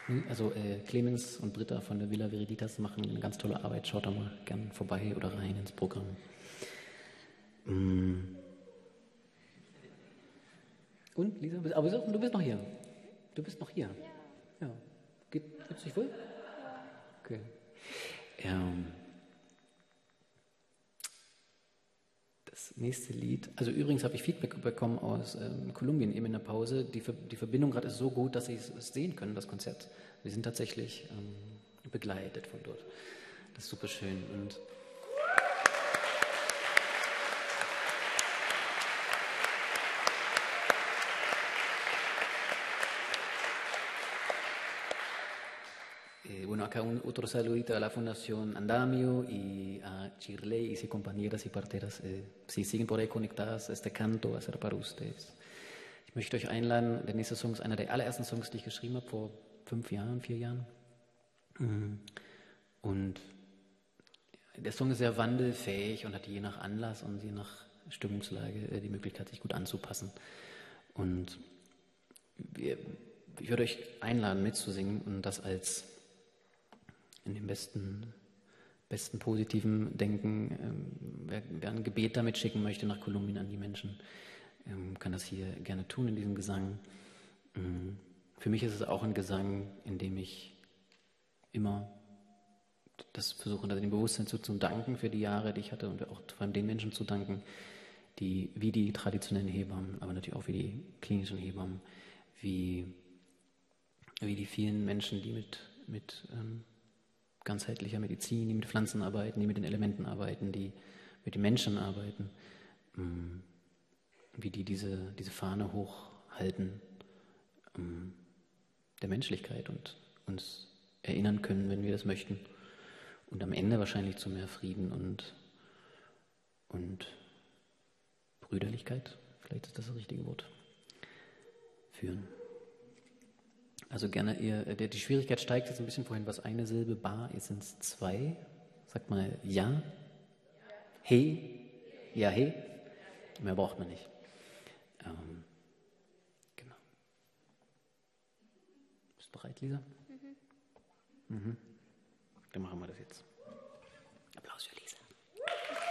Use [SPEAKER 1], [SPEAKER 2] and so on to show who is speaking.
[SPEAKER 1] Also Clemens und Britta von der Villa Veriditas machen eine ganz tolle Arbeit. Schaut da mal gern vorbei oder rein ins Programm. Und, Lisa? Aber du bist noch hier. Du bist noch hier. Ja. Geht's dich wohl? Okay. Das nächste Lied, also übrigens habe ich Feedback bekommen aus Kolumbien eben in der Pause. Die Verbindung gerade ist so gut, dass Sie es sehen können, das Konzert. Wir sind tatsächlich begleitet von dort. Das ist super schön. Und bueno, acá otro saludito a la Fundación Andamio y a Chirley y sus compañeras y parteras. Si siguen por ahí conectadas, este canto va a ser para ustedes. Ich möchte euch einladen, der nächste Song ist einer der allerersten Songs, die ich geschrieben habe, vor 4 Jahren. Und der Song ist sehr wandelfähig und hat je nach Anlass und je nach Stimmungslage die Möglichkeit, sich gut anzupassen. Und ich würde euch einladen, mitzusingen und das als in dem besten positiven Denken, wer ein Gebet damit schicken möchte nach Kolumbien an die Menschen, kann das hier gerne tun in diesem Gesang. Für mich ist es auch ein Gesang, in dem ich immer das versuche, dem Bewusstsein zu danken für die Jahre, die ich hatte, und auch vor allem den Menschen zu danken, die wie die traditionellen Hebammen, aber natürlich auch wie die klinischen Hebammen, wie die vielen Menschen, die mit ganzheitlicher Medizin, die mit Pflanzen arbeiten, die mit den Elementen arbeiten, die mit den Menschen arbeiten, wie die diese Fahne hochhalten der Menschlichkeit und uns erinnern können, wenn wir das möchten, und am Ende wahrscheinlich zu mehr Frieden und Brüderlichkeit, vielleicht ist das richtige Wort, führen. Also gerne, die Schwierigkeit steigt jetzt ein bisschen. Vorhin war es eine Silbe, Ba, jetzt sind es 2. Sagt mal ja, he, ja, he. Mehr braucht man nicht. Genau. Bist du bereit, Lisa? Mhm. Dann machen wir das jetzt.